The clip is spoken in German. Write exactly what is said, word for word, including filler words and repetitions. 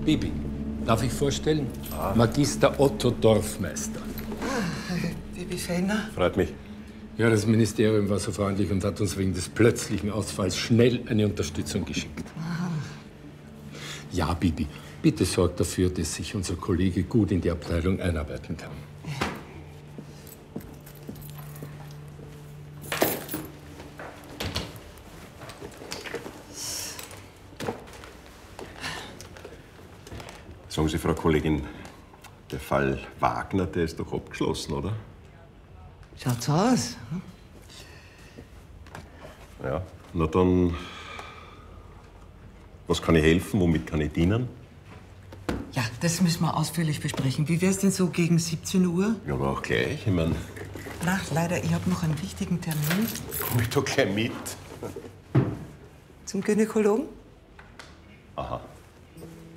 Bibi, darf ich vorstellen? Ah. Magister Otto Dorfmeister. Ah, Bibi Fellner. Freut mich. Ja, das Ministerium war so freundlich und hat uns wegen des plötzlichen Ausfalls schnell eine Unterstützung geschickt. Aha. Ja, Bibi, bitte sorg dafür, dass sich unser Kollege gut in die Abteilung einarbeiten kann. Sagen Sie, Frau Kollegin, der Fall Wagner, der ist doch abgeschlossen, oder? Schaut so aus. Hm? Ja, na dann, was kann ich helfen, womit kann ich dienen? Ja, das müssen wir ausführlich besprechen. Wie wär's denn so gegen siebzehn Uhr? Ja, aber auch gleich, ich mein... Na, leider, ich habe noch einen wichtigen Termin. Komm ich doch gleich mit. Zum Gynäkologen? Aha.